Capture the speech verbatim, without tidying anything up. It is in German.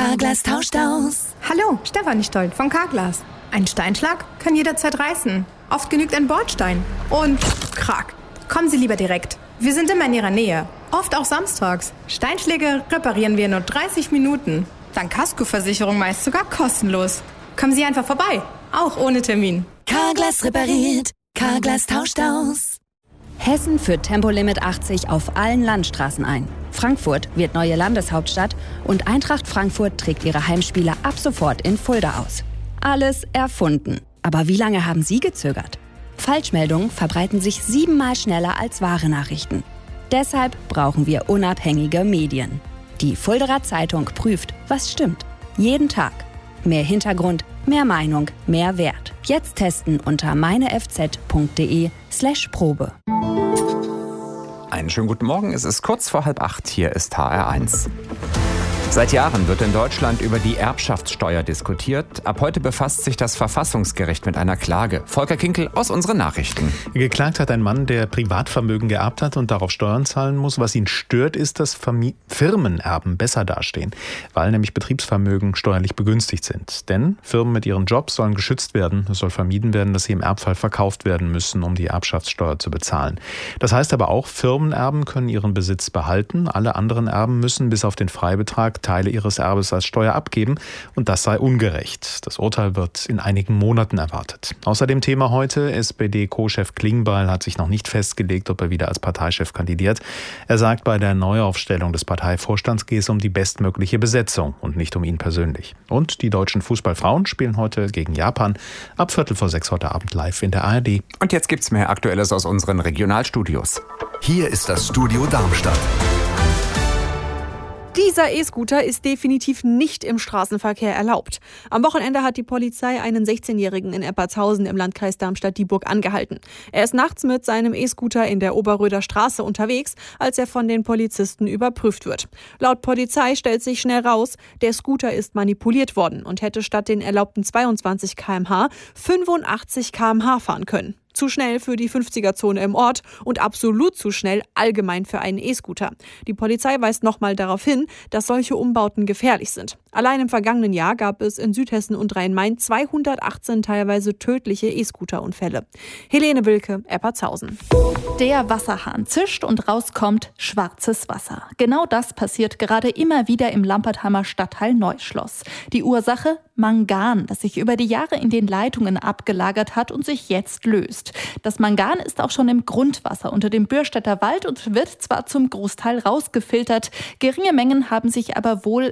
Carglass tauscht aus. Hallo, Stefanie Stolt von Carglass. Ein Steinschlag kann jederzeit reißen. Oft genügt ein Bordstein. Und krack. Kommen Sie lieber direkt. Wir sind immer in Ihrer Nähe. Oft auch samstags. Steinschläge reparieren wir in nur dreißig Minuten. Dank Kaskoversicherung meist sogar kostenlos. Kommen Sie einfach vorbei. Auch ohne Termin. Carglass repariert. Carglass tauscht aus. Hessen führt Tempolimit achtzig auf allen Landstraßen ein. Frankfurt wird neue Landeshauptstadt und Eintracht Frankfurt trägt ihre Heimspiele ab sofort in Fulda aus. Alles erfunden. Aber wie lange haben Sie gezögert? Falschmeldungen verbreiten sich siebenmal schneller als wahre Nachrichten. Deshalb brauchen wir unabhängige Medien. Die Fuldaer Zeitung prüft, was stimmt. Jeden Tag. Mehr Hintergrund, mehr Meinung, mehr Wert. Jetzt testen unter meinefz.de slash Probe. Einen schönen guten Morgen, es ist kurz vor halb acht, hier ist H R eins. Seit Jahren wird in Deutschland über die Erbschaftssteuer diskutiert. Ab heute befasst sich das Verfassungsgericht mit einer Klage. Volker Kinkel aus unseren Nachrichten. Geklagt hat ein Mann, der Privatvermögen geerbt hat und darauf Steuern zahlen muss. Was ihn stört, ist, dass Famili- Firmenerben besser dastehen, weil nämlich Betriebsvermögen steuerlich begünstigt sind. Denn Firmen mit ihren Jobs sollen geschützt werden. Es soll vermieden werden, dass sie im Erbfall verkauft werden müssen, um die Erbschaftssteuer zu bezahlen. Das heißt aber auch, Firmenerben können ihren Besitz behalten. Alle anderen Erben müssen bis auf den Freibetrag Teile ihres Erbes als Steuer abgeben und das sei ungerecht. Das Urteil wird in einigen Monaten erwartet. Außerdem Thema heute, S P D-Co-Chef Klingbeil hat sich noch nicht festgelegt, ob er wieder als Parteichef kandidiert. Er sagt, bei der Neuaufstellung des Parteivorstands gehe es um die bestmögliche Besetzung und nicht um ihn persönlich. Und die deutschen Fußballfrauen spielen heute gegen Japan ab Viertel vor sechs heute Abend live in der A R D. Und jetzt gibt's mehr Aktuelles aus unseren Regionalstudios. Hier ist das Studio Darmstadt. Dieser E-Scooter ist definitiv nicht im Straßenverkehr erlaubt. Am Wochenende hat die Polizei einen sechzehnjährigen in Eppertshausen im Landkreis Darmstadt-Dieburg angehalten. Er ist nachts mit seinem E-Scooter in der Oberröder Straße unterwegs, als er von den Polizisten überprüft wird. Laut Polizei stellt sich schnell raus, der Scooter ist manipuliert worden und hätte statt den erlaubten zweiundzwanzig Kilometer pro Stunde fünfundachtzig Kilometer pro Stunde fahren können. Zu schnell für die fünfziger-Zone im Ort und absolut zu schnell allgemein für einen E-Scooter. Die Polizei weist nochmal darauf hin, dass solche Umbauten gefährlich sind. Allein im vergangenen Jahr gab es in Südhessen und Rhein-Main zweihundertachtzehn teilweise tödliche E-Scooter-Unfälle. Helene Wilke, Eppertshausen. Der Wasserhahn zischt und rauskommt schwarzes Wasser. Genau das passiert gerade immer wieder im Lampertheimer Stadtteil Neuschloss. Die Ursache? Mangan, das sich über die Jahre in den Leitungen abgelagert hat und sich jetzt löst. Das Mangan ist auch schon im Grundwasser unter dem Bürstädter Wald und wird zwar zum Großteil rausgefiltert. Geringe Mengen haben sich aber wohl